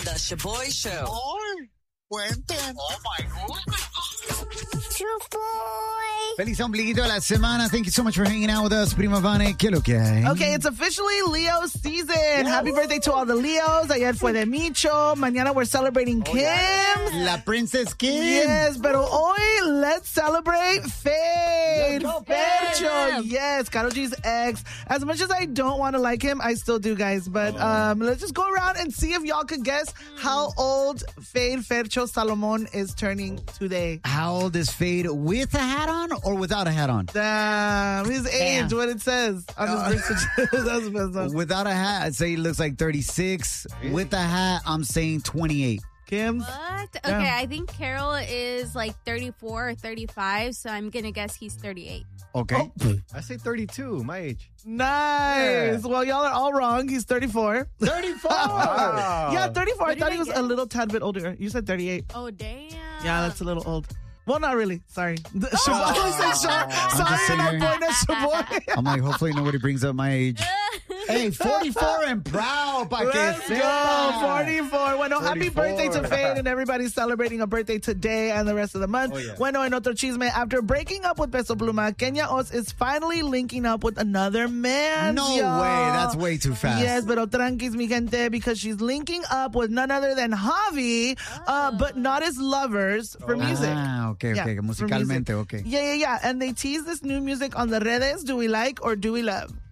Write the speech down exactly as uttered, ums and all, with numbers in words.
The Shaboy Show. Ay, cuenten. Oh, my God. Shaboy. Feliz ombliguito de la semana. Thank you so much for hanging out with us, Prima Vane. ¿Qué lo que hay? Okay, it's officially Leo season. Woo! Happy birthday to all the Leos. Ayer fue de Micho. Mañana we're celebrating Kim. Oh, yeah. La Princess Kim. Yes, pero hoy let's celebrate Fade. Fercho. Yes, Karol G's ex. As much as I don't want to like him, I still do, guys. But oh. um, let's just go around and see if y'all could guess how old Fade Fercho Salomon is turning today. How old is Fade, with a hat on or without a hat on? Damn, his age, Damn. what it says on uh, his birth certificate. Without a hat, I'd say he looks like thirty-six. Really? With a hat, I'm saying twenty-eight. Kim? What? Okay, yeah. I think Carol is like thirty-four or thirty-five, so I'm going to guess he's thirty-eight. Okay. Oh. I say thirty-two, my age. Nice. Yeah. Well, y'all are all wrong. He's thirty-four. thirty-four? Wow. Yeah, thirty-four. What I thought he was guess? a little tad bit older. You said thirty-eight. Oh, damn. Yeah, that's a little old. Well, not really. Sorry. The, Oh. Shaboy said Shaboy. Sorry, I'm born as Shaboy. I'm like, hopefully nobody brings up my age. Hey, forty-four and proud. Pa Let's que go, forty-four. Bueno, happy forty-four. birthday to Fade, and everybody's celebrating a birthday today and the rest of the month. Oh, yeah. Bueno, en otro chisme, after breaking up with Peso Pluma, Kenya Oz is finally linking up with another man. No y'all. way. That's way too fast. Yes, pero tranquis, mi gente, because she's linking up with none other than Javi, uh, but not as lovers for Oh. music. Ah, okay, okay. Yeah, for Musicalmente, music. okay. Yeah, yeah, yeah. And they tease this new music on the redes. Do we like or do we love?